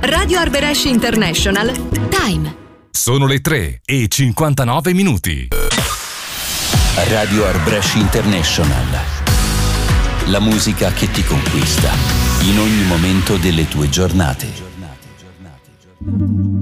Radio Arbëresh International. Time. Sono le 3:59. Radio Arbëresh International. La musica che ti conquista in ogni momento delle tue giornate.